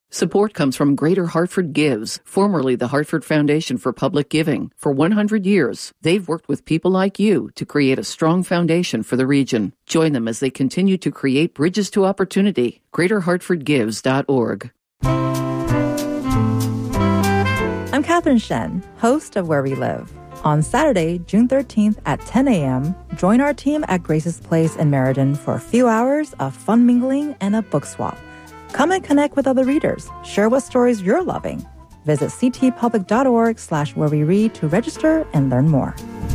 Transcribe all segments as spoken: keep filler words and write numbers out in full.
Support comes from Greater Hartford Gives, formerly the Hartford Foundation for Public Giving. For one hundred years, they've worked with people like you to create a strong foundation for the region. Join them as they continue to create bridges to opportunity. greater hartford gives dot org. I'm Catherine Shen, host of Where We Live. On Saturday, June thirteenth at ten a.m., join our team at Grace's Place in Meriden for a few hours of fun mingling and a book swap. Come and connect with other readers. Share what stories you're loving. Visit ctpublic.org slash where we read to register and learn more.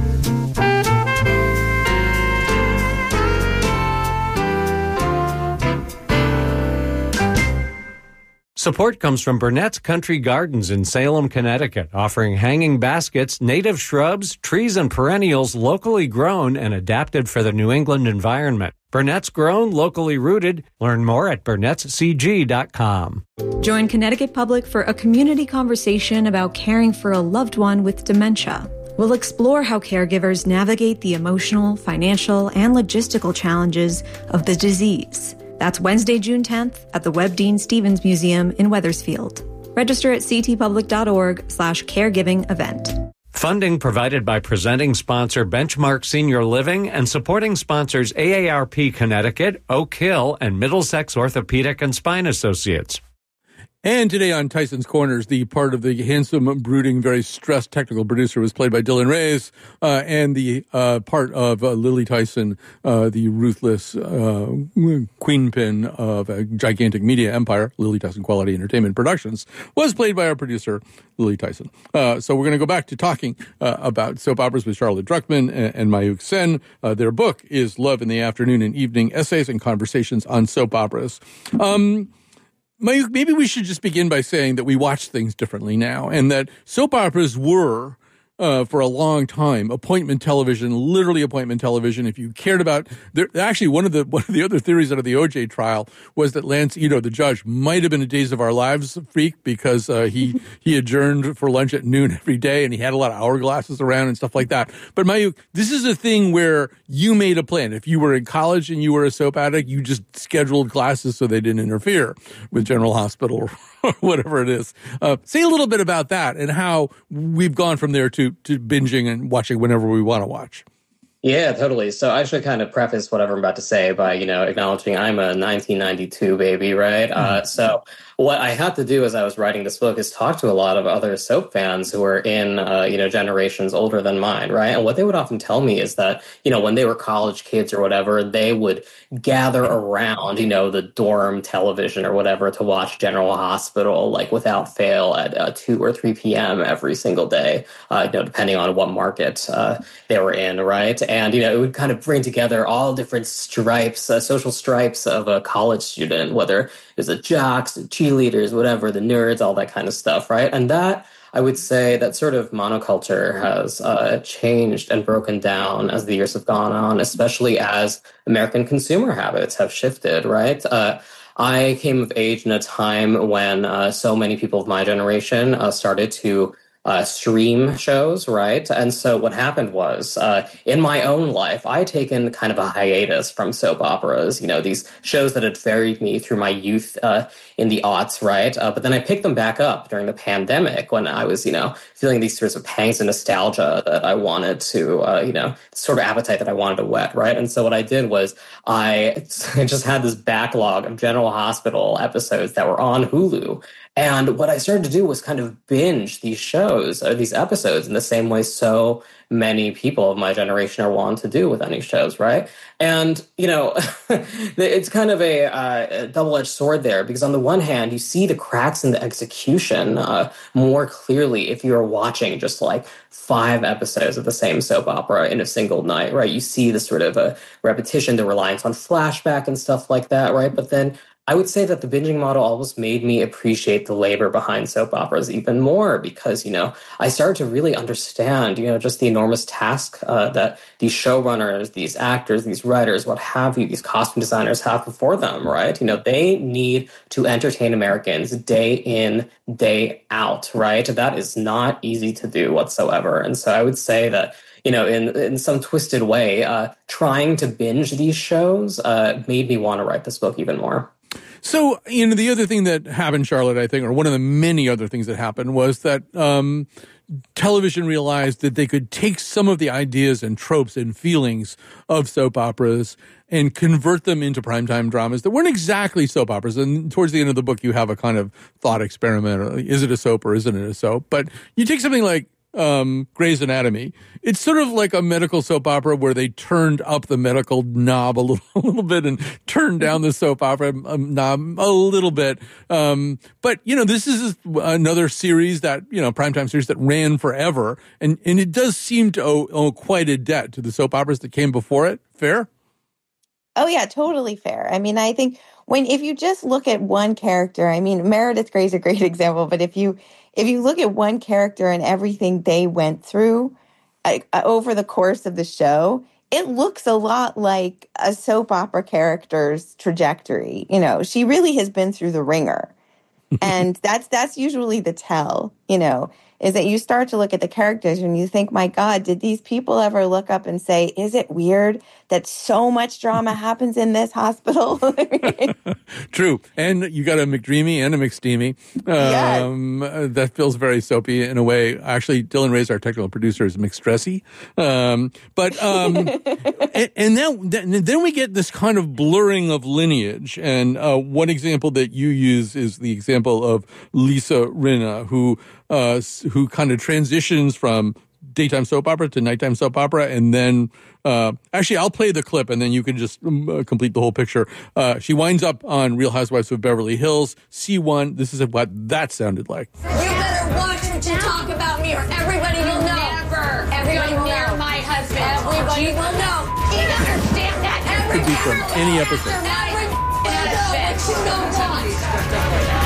Support comes from Burnett's Country Gardens in Salem, Connecticut, offering hanging baskets, native shrubs, trees, and perennials locally grown and adapted for the New England environment. Burnett's grown, locally rooted. Learn more at burnetts c g dot com. Join Connecticut Public for a community conversation about caring for a loved one with dementia. We'll explore how caregivers navigate the emotional, financial, and logistical challenges of the disease. That's Wednesday, June tenth at the Webb Dean Stevens Museum in Wethersfield. Register at ctpublic.org slash caregiving event. Funding provided by presenting sponsor Benchmark Senior Living and supporting sponsors A A R P Connecticut, Oak Hill, and Middlesex Orthopedic and Spine Associates. And today on Tyson's Corners, the part of the handsome, brooding, very stressed technical producer was played by Dylan Reyes, uh, and the uh, part of uh, Lily Tyson, uh, the ruthless uh, queenpin of a gigantic media empire, Lily Tyson Quality Entertainment Productions, was played by our producer, Lily Tyson. Uh, so we're going to go back to talking uh, about soap operas with Charlotte Druckman and, and Mayukh Sen. Uh, their book is Love in the Afternoon and Evening, Essays and Conversations on Soap Operas. Um... Mayukh, maybe we should just begin by saying that we watch things differently now, and that soap operas were, uh, for a long time, appointment television, literally appointment television. If you cared about, there, actually, one of the one of the other theories out of the O J trial was that Lance Ito, the judge, might have been a Days of Our Lives freak because uh, he he adjourned for lunch at noon every day, and he had a lot of hourglasses around and stuff like that. But Mayukh, this is a thing where you made a plan. If you were in college and you were a soap addict, you just scheduled classes so they didn't interfere with General Hospital or whatever it is. Uh, say a little bit about that and how we've gone from there to to binging and watching whenever we want to watch. Yeah, totally. So I should kind of preface whatever I'm about to say by, you know, acknowledging I'm a nineteen ninety-two baby, right? Mm-hmm. Uh, so what I had to do as I was writing this book is talk to a lot of other soap fans who were in, uh, you know, generations older than mine, right? And what they would often tell me is that, you know, when they were college kids or whatever, they would gather around, you know, the dorm television or whatever to watch General Hospital, like without fail at uh, two or three p.m. every single day, uh, you know, depending on what market uh, they were in, right? And, you know, it would kind of bring together all different stripes, uh, social stripes of a college student, whether it was the jocks, the cheerleaders, whatever, the nerds, all that kind of stuff, right? And that, I would say, that sort of monoculture has uh, changed and broken down as the years have gone on, especially as American consumer habits have shifted, right? Uh, I came of age in a time when uh, so many people of my generation uh, started to Uh, stream shows, right? And so what happened was, uh, in my own life, I had taken kind of a hiatus from soap operas, you know, these shows that had ferried me through my youth uh, in the aughts, right? Uh, but then I picked them back up during the pandemic when I was, you know, feeling these sorts of pangs of nostalgia that I wanted to, uh, you know, sort of appetite that I wanted to whet, right? And so what I did was I, I just had this backlog of General Hospital episodes that were on Hulu. And what I started to do was kind of binge these shows or these episodes in the same way so many people of my generation are wont to do with any shows, right? And, you know, it's kind of a, uh, a double-edged sword there because on the one hand, you see the cracks in the execution uh, more clearly if you're watching just like five episodes of the same soap opera in a single night, right? You see the sort of a repetition, the reliance on flashback and stuff like that, right? But then I would say that the binging model almost made me appreciate the labor behind soap operas even more because, you know, I started to really understand, you know, just the enormous task uh, that these showrunners, these actors, these writers, what have you, these costume designers have before them, right? You know, they need to entertain Americans day in, day out, right? That is not easy to do whatsoever. And so I would say that, you know, in, in some twisted way, uh, trying to binge these shows uh, made me want to write this book even more. So, you know, the other thing that happened, Charlotte, I think, or one of the many other things that happened was that um, television realized that they could take some of the ideas and tropes and feelings of soap operas and convert them into primetime dramas that weren't exactly soap operas. And towards the end of the book, you have a kind of thought experiment. Is it a soap or isn't it a soap? But you take something like Um, Grey's Anatomy. It's sort of like a medical soap opera where they turned up the medical knob a little, a little bit and turned down the soap opera knob a little bit. Um, but, you know, this is another series that, you know, primetime series that ran forever. And, and it does seem to owe, owe quite a debt to the soap operas that came before it. Fair? Oh, yeah, totally fair. I mean, I think when, if you just look at one character, I mean, Meredith Grey's a great example, but if you, If you look at one character and everything they went through uh, over the course of the show, it looks a lot like a soap opera character's trajectory. You know, she really has been through the ringer. And that's that's usually the tell, you know, is that you start to look at the characters and you think, my God, did these people ever look up and say, is it weird that so much drama happens in this hospital? True. And you got a McDreamy and a McSteamy. Um, yes. That feels very soapy in a way. Actually, Dylan Ray's our technical producer is McStressy. Um, but, um, and, and then, then we get this kind of blurring of lineage. And uh, one example that you use is the example of Lisa Rinna, who uh, who kind of transitions from daytime soap opera to nighttime soap opera. And then, uh, actually, I'll play the clip and then you can just uh, complete the whole picture. Uh, she winds up on Real Housewives of Beverly Hills, C one. This is what that sounded like. You better watch what you talk about me or everybody will know. Never. Everybody will know. My husband. Everybody will know. Do you understand that? Everybody could be from any episode. Everybody will know what you don't want.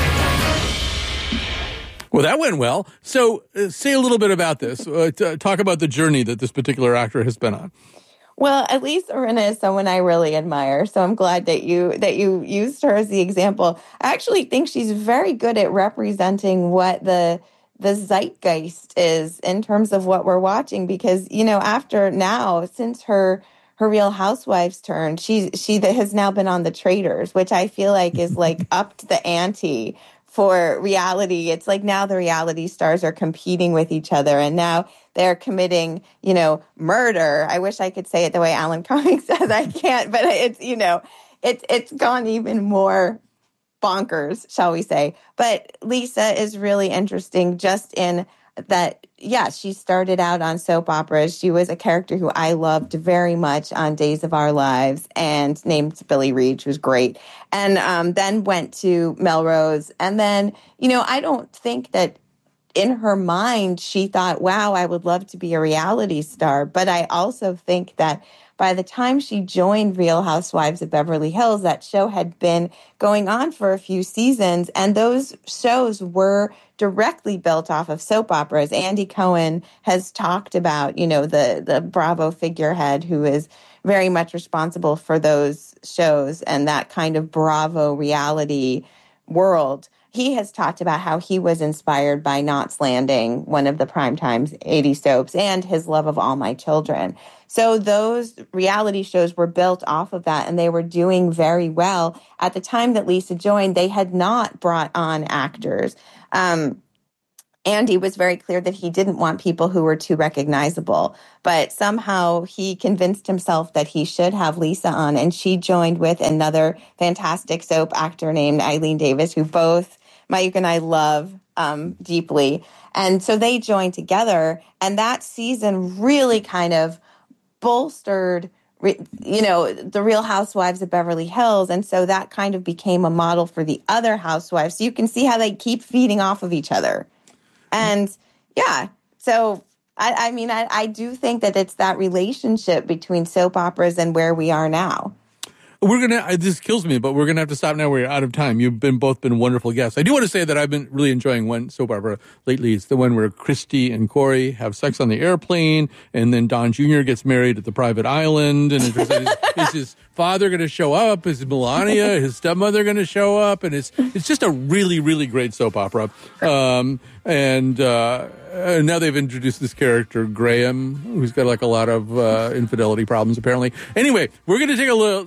Well, that went well. So uh, say a little bit about this. Uh, t- talk about the journey that this particular actor has been on. Well, at least Rinna is someone I really admire. So I'm glad that you that you used her as the example. I actually think she's very good at representing what the the zeitgeist is in terms of what we're watching. Because, you know, after now, since her her Real Housewives turn, she she has now been on The Traitors, which I feel like is like upped the ante for reality. It's like now the reality stars are competing with each other and now they're committing, you know, murder. I wish I could say it the way Alan Cumming says. I can't, but it's, you know, it's, it's gone even more bonkers, shall we say. But Lisa is really interesting just in that, yeah, she started out on soap operas. She was a character who I loved very much on Days of Our Lives and named Billy Reed, who was great. And um, then went to Melrose. And then, you know, I don't think that in her mind, she thought, wow, I would love to be a reality star. But I also think that by the time she joined Real Housewives of Beverly Hills, that show had been going on for a few seasons, and those shows were directly built off of soap operas. Andy Cohen has talked about, you know, the, the Bravo figurehead who is very much responsible for those shows and that kind of Bravo reality world. He has talked about how he was inspired by Knots Landing, one of the primetime eighties soaps, and his love of All My Children. So those reality shows were built off of that, and they were doing very well. At the time that Lisa joined, they had not brought on actors. Um, Andy was very clear that he didn't want people who were too recognizable, but somehow he convinced himself that he should have Lisa on, and she joined with another fantastic soap actor named Eileen Davis, who both Mike and I love um, deeply. And so they joined together, and that season really kind of bolstered, you know, the Real Housewives of Beverly Hills. And so that kind of became a model for the other housewives. So you can see how they keep feeding off of each other. And yeah, so I, I mean, I, I do think that it's that relationship between soap operas and where we are now. We're going to, this kills me, but we're going to have to stop now. We're out of time. You've been both been wonderful guests. I do want to say that I've been really enjoying one soap opera lately. It's the one where Christy and Corey have sex on the airplane, and then Don Junior gets married at the private island, and it's, is, is his father going to show up? Is Melania, his stepmother, going to show up? And it's it's just a really, really great soap opera. Um, and uh, now they've introduced this character, Graham, who's got like a lot of uh, infidelity problems, apparently. Anyway, we're going to take a little take, take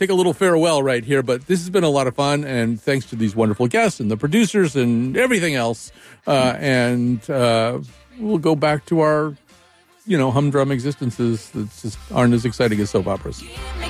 take a little farewell right here, but this has been a lot of fun, and thanks to these wonderful guests and the producers and everything else. Uh, and uh, we'll go back to our, you know, humdrum existences that just aren't as exciting as soap operas.